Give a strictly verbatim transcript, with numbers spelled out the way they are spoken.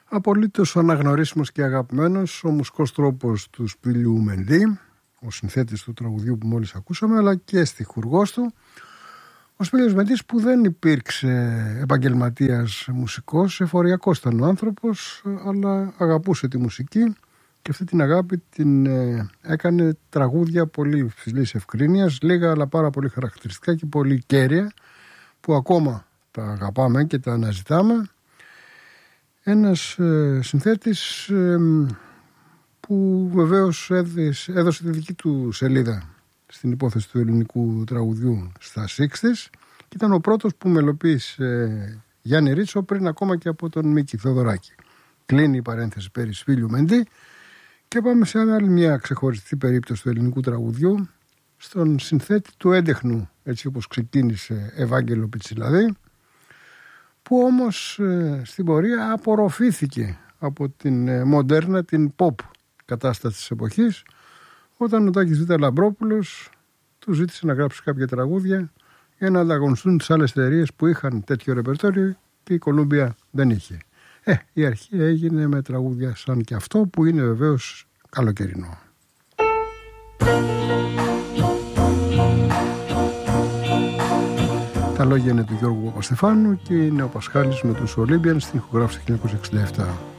Απολύτως αναγνωρίσιμος και αγαπημένος ο μουσικός τρόπος του Σπύλιου Μενδύ, ο συνθέτης του τραγουδιού που μόλις ακούσαμε, αλλά και στιχουργός του. Ο Σπύλιος Μενδύς που δεν υπήρξε επαγγελματίας μουσικός, εφοριακός ήταν ο άνθρωπος, αλλά αγαπούσε τη μουσική και αυτή την αγάπη την ε, έκανε τραγούδια πολύ υψηλής ευκρίνειας, λίγα αλλά πάρα πολύ χαρακτηριστικά και πολύ κέρια, που ακόμα τα αγαπάμε και τα αναζητάμε. Ένας ε, συνθέτης ε, που βεβαίως έδωσε, έδωσε τη δική του σελίδα στην υπόθεση του ελληνικού τραγουδιού στα εξήντα και ήταν ο πρώτος που μελοποίησε ε, Γιάννη Ρίτσο πριν ακόμα και από τον Μίκη Θοδωράκη. Κλείνει η παρένθεση περί Σπύλιου Μενδύ και πάμε σε άλλη μια ξεχωριστή περίπτωση του ελληνικού τραγουδιού, στον συνθέτη του έντεχνου, έτσι όπως ξεκίνησε, Ευάγγελο Πιτσιλαδή, που όμως ε, στην πορεία απορροφήθηκε από την ε, μοντέρνα, την pop κατάσταση της εποχής, όταν ο Τάκης Β. Λαμπρόπουλος του ζήτησε να γράψει κάποια τραγούδια για να ανταγωνιστούν τις άλλες εταιρείες που είχαν τέτοιο ρεπερτόριο και η Κολούμπια δεν είχε. Ε, η αρχή έγινε με τραγούδια σαν και αυτό, που είναι βεβαίως καλοκαιρινό. Τα λόγια είναι του Γιώργου Παπαστεφάνου και είναι ο Πασχάλης με τους Olympians στην ηχογράφηση του χίλια εννιακόσια εξήντα επτά.